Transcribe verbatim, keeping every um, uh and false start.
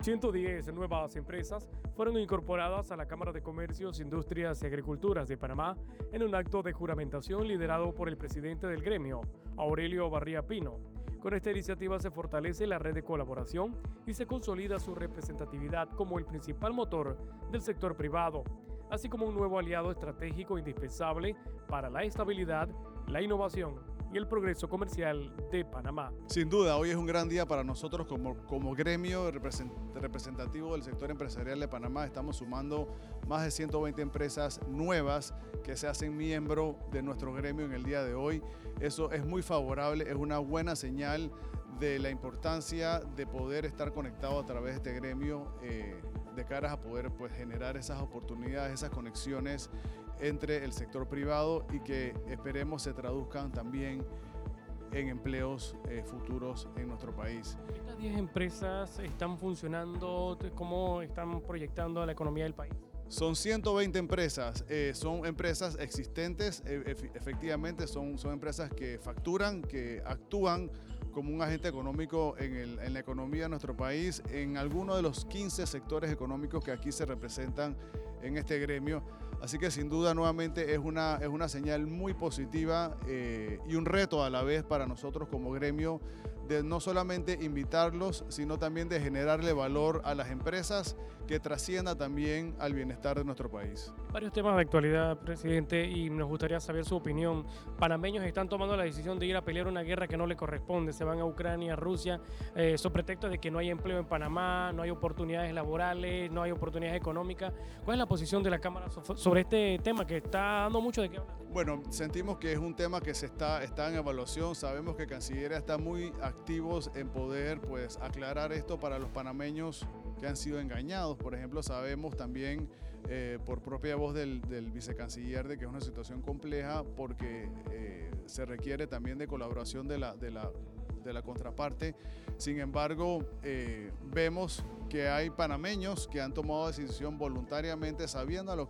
ciento diez nuevas empresas fueron incorporadas a la Cámara de Comercios, Industrias y Agriculturas de Panamá en un acto de juramentación liderado por el presidente del gremio, Aurelio Barría Pino. Con esta iniciativa se fortalece la red de colaboración y se consolida su representatividad como el principal motor del sector privado, así como un nuevo aliado estratégico indispensable para la estabilidad, la innovación y el progreso comercial de Panamá. Sin duda, hoy es un gran día para nosotros como, como gremio representativo del sector empresarial de Panamá. Estamos sumando más de ciento veinte empresas nuevas que se hacen miembro de nuestro gremio en el día de hoy. Eso es muy favorable, es una buena señal de la importancia de poder estar conectado a través de este gremio eh, de caras a poder pues, generar esas oportunidades, esas conexiones entre el sector privado y que esperemos se traduzcan también en empleos eh, futuros en nuestro país. ¿Estas diez empresas están funcionando? ¿Cómo están proyectando a la economía del país? Son ciento veinte empresas, eh, son empresas existentes, eh, efectivamente son, son empresas que facturan, que actúan como un agente económico en, el, en la economía de nuestro país, en alguno de los quince sectores económicos que aquí se representan en este gremio. Así que sin duda nuevamente es una, es una señal muy positiva eh, y un reto a la vez para nosotros como gremio de no solamente invitarlos, sino también de generarle valor a las empresas que trascienda también al bienestar de nuestro país. Varios temas de actualidad, presidente, y nos gustaría saber su opinión. Panameños están tomando la decisión de ir a pelear una guerra que no le corresponde. Se van a Ucrania, Rusia, eh, sobre pretexto de que no hay empleo en Panamá, no hay oportunidades laborales, no hay oportunidades económicas. ¿Cuál es la posición de la Cámara sobre este tema que está dando mucho de qué hablar? Bueno, sentimos que es un tema que se está, está en evaluación. Sabemos que Cancillería está muy activos en poder pues, aclarar esto para los panameños que han sido engañados. Por ejemplo, sabemos también eh, por propia voz del, del vicecanciller de que es una situación compleja porque eh, se requiere también de colaboración de la, de la, de la contraparte. Sin embargo, eh, vemos que hay panameños que han tomado decisión voluntariamente sabiendo a lo